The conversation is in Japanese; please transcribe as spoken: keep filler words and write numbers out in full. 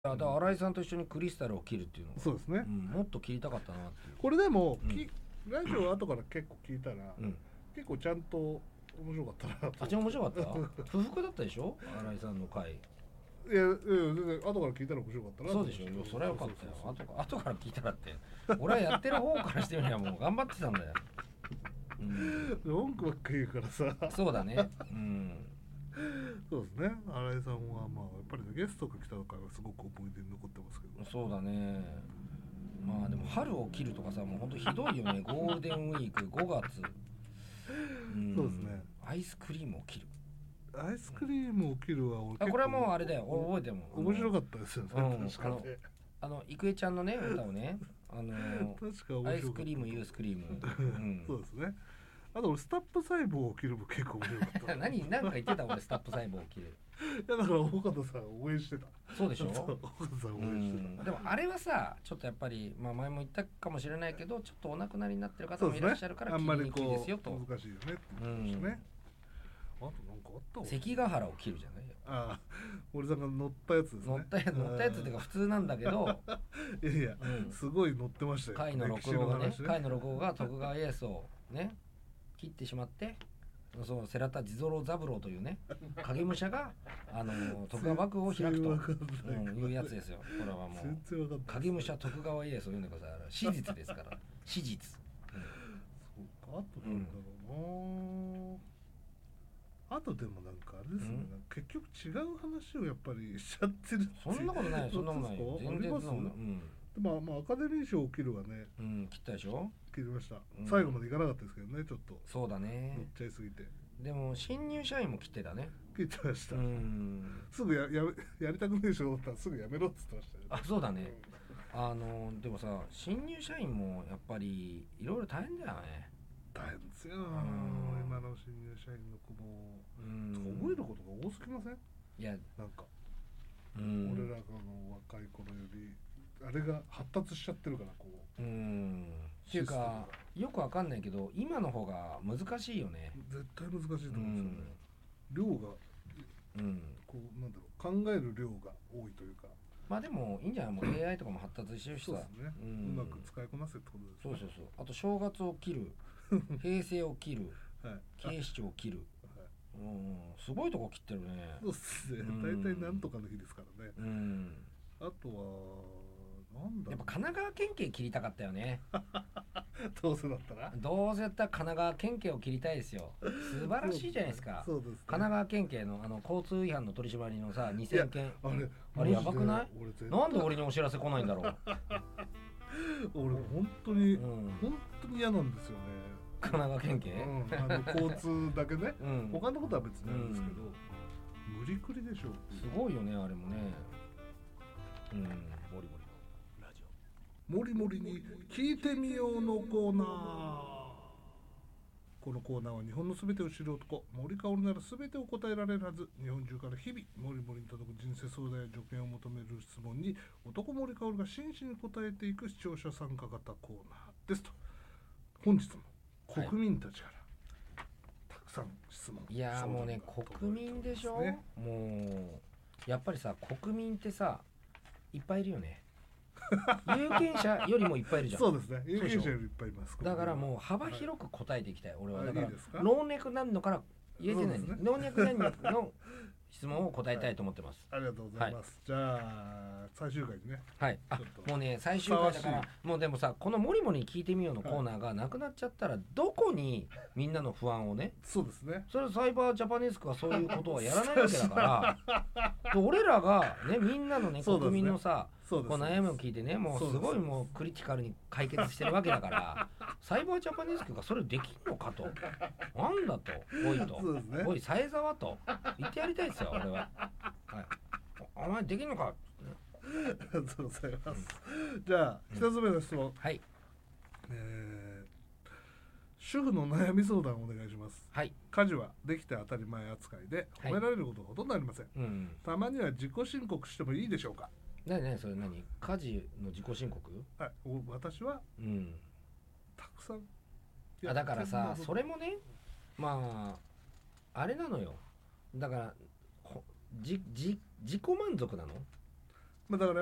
だから新井さんと一緒にクリスタルを切るっていうのがそうですね、 うん、もっと切りたかったなっていう。 これでも、 うんきラジオ後から結構聞いたら、 うん、 結構ちゃんと面白かったなと。 あっち面白かった不服だったでしょ新井さんの回。 いやいや全然後から聞いたら面白かったな。 そうでしょ。それはよかったよ。後から後から聞いたらって俺はやってる方からしてみればもう頑張ってたんだよ。うん、 文句ばっかり言うからさ。 そうだね。うん。 そうですね。新井さんはまあやっぱり、ね、ゲストが来たからすごく思い出に残ってますけど。 そうだね。まあでも春を切るとかさ、もうほんとひどいよね。ゴールデンウィークごがつ、うん、 そうですね。 アイスクリームを切る。 アイスクリームを切るは俺あこれはもうあれだよ。俺覚えてるもん。 面白かったですよね。 うん、 確かに。 あの郁恵ちゃんのね歌をね、あのー、 確か面白かった。 アイスクリームユースクリーム、うん、 そうですね。あと俺スタップ細胞を切るも結構面白かった。 何なんか言ってた俺スタップ細胞を切る。 いやだから岡田さん応援してた。 そうでしょ。 岡田さん応援してた。 でもあれはさちょっとやっぱり、まあ、前も言ったかもしれないけどちょっとお亡くなりになってる方もいらっしゃるから切りにくいですよと。 難しいよねって言ってましたね。あとなんかあったわ。 関ヶ原を切るじゃないよ。 ああ、森さんが乗ったやつですね。 乗ったやつ乗ったやつっていうか普通なんだけどいやいや、うん、すごい乗ってましたよ。 甲斐の六郎がね、甲斐の六郎が徳川家康をね切ってしまって、そう世良田地蔵三郎というね影武者があの徳川幕府を開くと、うん、いうやつですよ。これはもう影武者徳川家康を読んでください。史実ですから史実、うん、 そうか。あとなんだろうな、うんあとでもなんかあれですね、うん、結局違う話をやっぱりしちゃってるって。 そんなことないそんなことない全然そんなことない。 まあまあアカデミー賞を切るはね、 うん、切ったでしょ。 切りました、うん、最後までいかなかったですけどね、ちょっとそうだね乗っちゃいすぎて。 でも新入社員も切ってたね。 切ってました、 うん、 すぐ や, や, やりたくないでしょったらすぐやめろって言ってましたよね。 あそうだね、うん、あのでもさ新入社員もやっぱりいろいろ大変だよね。 大変ですよ、今の新入社員の子も覚えることが多すぎません？いやなんか、うん、俺らがの若い頃よりあれが発達しちゃってるからこう。 うんっていうかよくわかんないけど今の方が難しいよね。 絶対難しいと思うんですよね、うん、量が、うん、こうなんだろう考える量が多いというか。 まあでもいいんじゃないもう エーアイ とかも発達してるしさ。 そうですね、うん、うまく使いこなせってことですね。 そうそうそう。あと正月を切る平成を切る、はい、警視庁を切る、はい、うんすごいとこ切ってるね。 そうっすね、大体なんとかの日ですからね、うん、あとはなんだやっぱ神奈川県警切りたかったよねどうせだったらどうせだったら神奈川県警を切りたいですよ。素晴らしいじゃないですか。 そうですね、 神奈川県警のあの交通違反の取り締まりのさにせんけんあれあれやばくない？なんで俺にお知らせ来ないんだろう俺本当に、うん、本当に嫌なんですよね神奈川県警、 うん、あの交通だけね、うん、他のことは別になんですけど、うん、無理くりでしょう。 すごいよねあれもね。うんモリモリのラジオモリモリに聞いてみようのコーナー。このコーナーは日本のすべてを知る男森かおるならすべてを答えられるはず。日本中から日々モリモリに届く人生相談や助言を求める質問に男森かおるが真摯に答えていく視聴者参加型コーナーですと。本日も国民たちから、はい、たくさん質問。 いやもうね国民でしょ、ね、もうやっぱりさ国民ってさいっぱいいるよね有権者よりもいっぱいいるじゃん。 そうですね有権者よりいっぱいいます。 だからもう幅広く答えていきたい、はい、俺はだからいいですか。 老若男女から言えてない、ね、老若男女の質問を答えたいと思ってます、 はい、ありがとうございます、はい、じゃあ最終回にね。 はいあもうね最終回だからもうでもさこのモリモリに聞いてみようのコーナーがなくなっちゃったらどこにみんなの不安をねそうですねそれはサイバージャパネスクはそういうことはやらないわけだから俺らがねみんなのね国民のさこう悩みを聞いてねもうすごいもうクリティカルに解決してるわけだからサイバージャパネスクがそれできんのかとなんだとおいと、ね、おいさえざわと言ってやりたいですよ俺は、はい、お前できんのか。 ありがとうございます、うん、じゃあ一つ目の質問、うん、 はい、 えー、主婦の悩み相談をお願いします、 はい、 家事はできて当たり前扱いで褒められることはほとんどありません、はいうん、たまには自己申告してもいいでしょうか。 何何それ何家事の自己申告。 はい、私は、うん、たくさんあだからさそれもねまああれなのよだからじじ自己満足なの。 まあ、だから